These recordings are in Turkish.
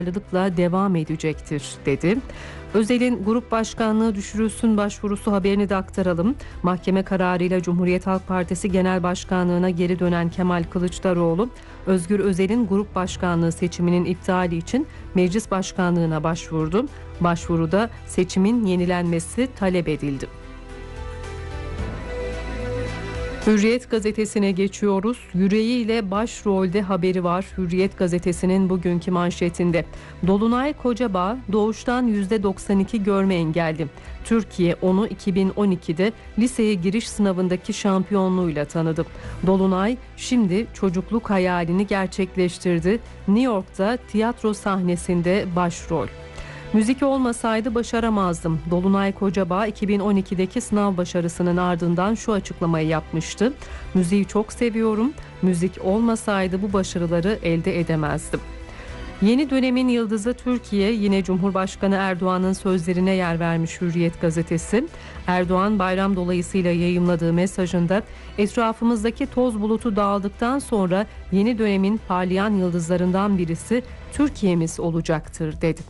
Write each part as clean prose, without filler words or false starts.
kararlılıkla devam edecektir dedi. Özel'in grup başkanlığı düşürülsün başvurusu haberini de aktaralım. Mahkeme kararıyla Cumhuriyet Halk Partisi Genel Başkanlığına geri dönen Kemal Kılıçdaroğlu, Özgür Özel'in grup başkanlığı seçiminin iptali için meclis başkanlığına başvurdu. Başvuruda seçimin yenilenmesi talep edildi. Hürriyet gazetesine geçiyoruz. Yüreğiyle başrolde haberi var Hürriyet gazetesinin bugünkü manşetinde. Dolunay Kocabağ doğuştan %92 görme engelli. Türkiye onu 2012'de liseye giriş sınavındaki şampiyonluğuyla tanıdı. Dolunay şimdi çocukluk hayalini gerçekleştirdi. New York'ta tiyatro sahnesinde başrol. Müzik olmasaydı başaramazdım. Dolunay Kocabağ 2012'deki sınav başarısının ardından şu açıklamayı yapmıştı. Müziği çok seviyorum. Müzik olmasaydı bu başarıları elde edemezdim. Yeni dönemin yıldızı Türkiye, yine Cumhurbaşkanı Erdoğan'ın sözlerine yer vermiş Hürriyet gazetesi. Erdoğan bayram dolayısıyla yayımladığı mesajında etrafımızdaki toz bulutu dağıldıktan sonra yeni dönemin parlayan yıldızlarından birisi Türkiye'miz olacaktır dedi.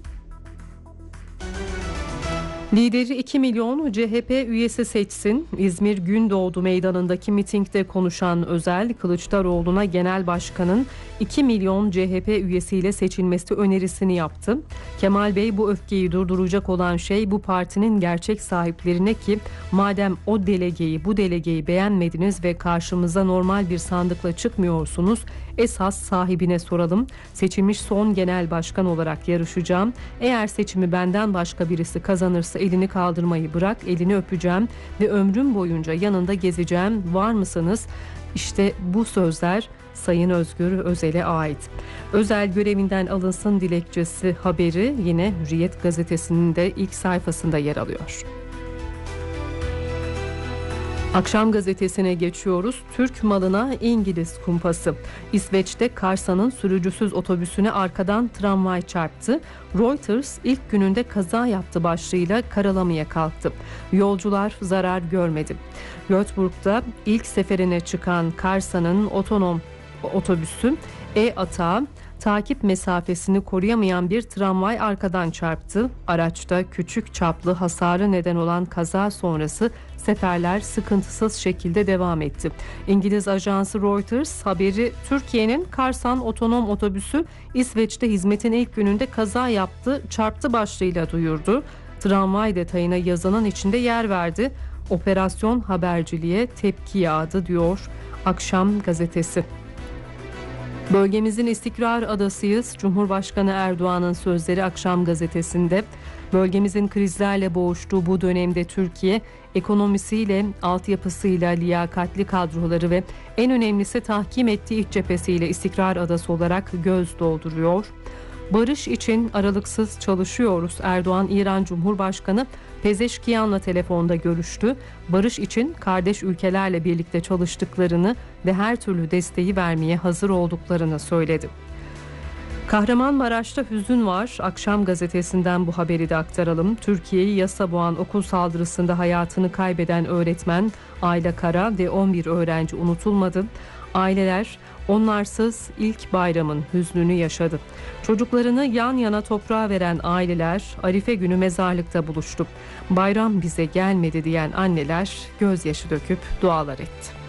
Lideri 2 milyon CHP üyesi seçsin. İzmir Gündoğdu Meydanı'ndaki mitingde konuşan Özel, Kılıçdaroğlu'na genel başkanın 2 milyon CHP üyesiyle seçilmesi önerisini yaptı. Kemal Bey, bu öfkeyi durduracak olan şey bu partinin gerçek sahiplerine ki madem o delegeyi, bu delegeyi beğenmediniz ve karşımıza normal bir sandıkla çıkmıyorsunuz, esas sahibine soralım. Seçilmiş son genel başkan olarak yarışacağım. Eğer seçimi benden başka birisi kazanırsa elini kaldırmayı bırak, elini öpeceğim ve ömrüm boyunca yanında gezeceğim. Var mısınız? İşte bu sözler Sayın Özgür Özel'e ait. Özel görevinden alınsın dilekçesi haberi yine Hürriyet gazetesinin de ilk sayfasında yer alıyor. Akşam gazetesine geçiyoruz. Türk malına İngiliz kumpası. İsveç'te Karsa'nın sürücüsüz otobüsüne arkadan tramvay çarptı. Reuters ilk gününde kaza yaptı başlığıyla karalamaya kalktı. Yolcular zarar görmedi. Göteborg'da ilk seferine çıkan Karsa'nın otonom otobüsü E-Atağı takip mesafesini koruyamayan bir tramvay arkadan çarptı. Araçta küçük çaplı hasarı neden olan kaza sonrası seferler sıkıntısız şekilde devam etti. İngiliz ajansı Reuters haberi Türkiye'nin Karsan otonom otobüsü İsveç'te hizmetin ilk gününde kaza yaptı, çarptı başlığıyla duyurdu. Tramvay detayına yazının içinde yer verdi. Operasyon haberciliğe tepki yağdı diyor Akşam gazetesi. Bölgemizin istikrar adasıyız. Cumhurbaşkanı Erdoğan'ın sözleri Akşam gazetesinde. Bölgemizin krizlerle boğuştuğu bu dönemde Türkiye, ekonomisiyle, altyapısıyla, liyakatli kadroları ve en önemlisi tahkim ettiği iç cephesiyle istikrar adası olarak göz dolduruyor. Barış için aralıksız çalışıyoruz. Erdoğan, İran Cumhurbaşkanı Pezeşkiyan'la telefonda görüştü. Barış için kardeş ülkelerle birlikte çalıştıklarını ve her türlü desteği vermeye hazır olduklarını söyledi. Kahramanmaraş'ta hüzün var. Akşam gazetesinden bu haberi de aktaralım. Türkiye'yi yasa boğan okul saldırısında hayatını kaybeden öğretmen Ayla Kara ve 11 öğrenci unutulmadı. Aileler onlarsız ilk bayramın hüznünü yaşadı. Çocuklarını yan yana toprağa veren aileler Arife günü mezarlıkta buluştu. Bayram bize gelmedi diyen anneler gözyaşı döküp dualar etti.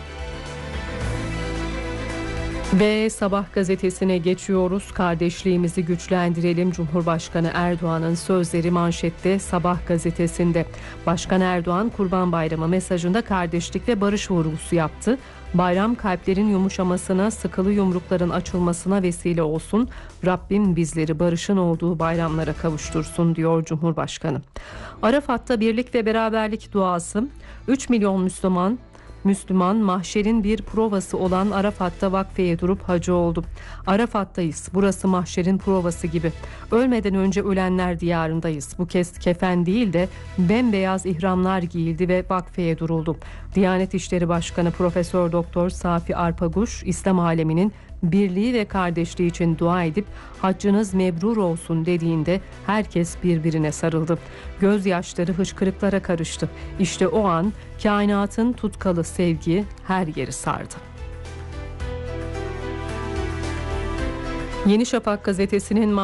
Ve Sabah gazetesine geçiyoruz. Kardeşliğimizi güçlendirelim. Cumhurbaşkanı Erdoğan'ın sözleri manşette Sabah gazetesinde. Başkan Erdoğan Kurban Bayramı mesajında kardeşlik ve barış vurgusu yaptı. Bayram kalplerin yumuşamasına, sıkılı yumrukların açılmasına vesile olsun. Rabbim bizleri barışın olduğu bayramlara kavuştursun diyor Cumhurbaşkanı. Arafat'ta birlik ve beraberlik duası. 3 milyon Müslüman mahşerin bir provası olan Arafat'ta vakfeye durup hacı oldu. Arafat'tayız. Burası mahşerin provası gibi. Ölmeden önce ölenler diyarındayız. Bu kez kefen değil de bembeyaz ihramlar giyildi ve vakfeye duruldu. Diyanet İşleri Başkanı Profesör Doktor Safi Arpaguş, İslam aleminin birliği ve kardeşliği için dua edip haccınız mebrur olsun dediğinde herkes birbirine sarıldı. Gözyaşları hıçkırıklara karıştı. İşte o an kainatın tutkalı sevgi her yeri sardı. Yeni Şafak gazetesinin